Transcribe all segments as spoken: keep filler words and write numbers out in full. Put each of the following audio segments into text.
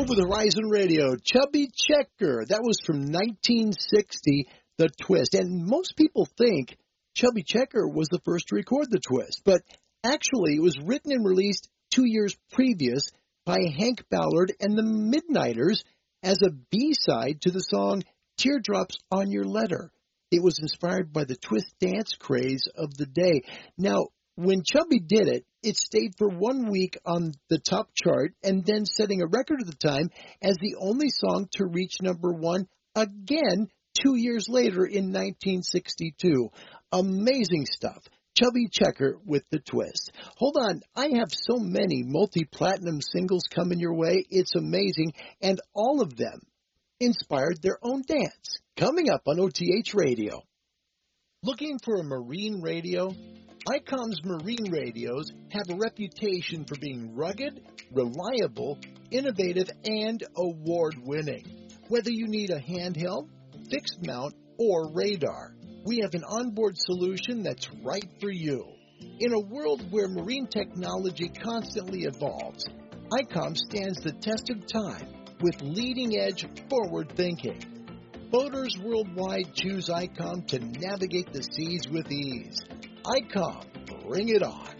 Over the Horizon Radio, Chubby Checker. That was from nineteen sixty, The Twist. And most people think Chubby Checker was the first to record The Twist. But actually, it was written and released two years previous by Hank Ballard and the Midnighters as a B-side to the song Teardrops on Your Letter. It was inspired by the twist dance craze of the day. Now, when Chubby did it, it stayed for one week on the top chart and then setting a record at the time as the only song to reach number one again two years later in nineteen sixty-two. Amazing stuff. Chubby Checker with The Twist. Hold on, I have so many multi-platinum singles coming your way. It's amazing, and all of them inspired their own dance. Coming up on O T H Radio. Looking for a marine radio? ICOM's marine radios have a reputation for being rugged, reliable, innovative, and award-winning. Whether you need a handheld, fixed mount, or radar, we have an onboard solution that's right for you. In a world where marine technology constantly evolves, ICOM stands the test of time with leading-edge forward thinking. Boaters worldwide choose ICOM to navigate the seas with ease. ICOM, bring it on.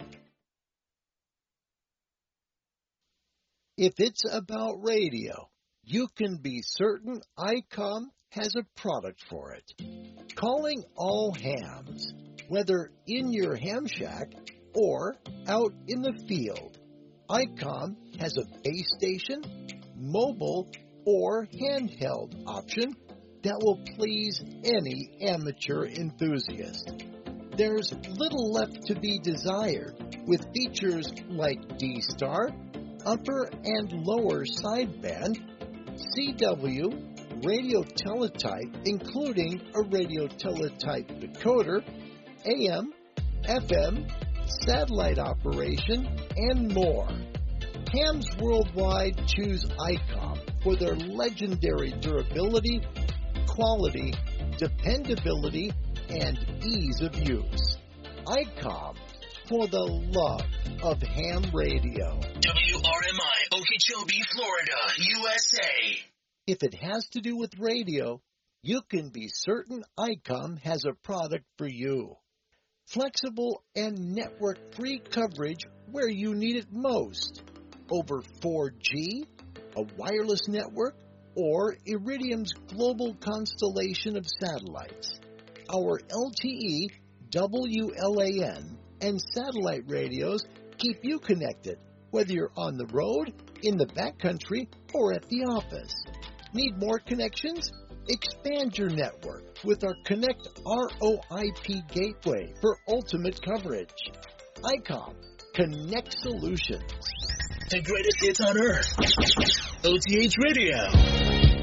If it's about radio, you can be certain ICOM has a product for it. Calling all hams, whether in your ham shack or out in the field, ICOM has a base station, mobile, or handheld option that will please any amateur enthusiast. There's little left to be desired with features like D-Star, upper and lower sideband, C W, radio teletype, including a radio teletype decoder, A M, F M, satellite operation, and more. Hams worldwide choose ICOM for their legendary durability, quality, dependability, and ease of use. ICOM for the love of ham radio. W R M I, Okeechobee, Florida, U S A. If it has to do with radio, you can be certain ICOM has a product for you. Flexible and network-free coverage where you need it most. Over four G, a wireless network, or Iridium's global constellation of satellites. Our L T E, W L A N, and satellite radios keep you connected, whether you're on the road, in the backcountry, or at the office. Need more connections? Expand your network with our Connect R O I P gateway for ultimate coverage. ICOM, Connect Solutions. The greatest hits on earth. O T H Radio.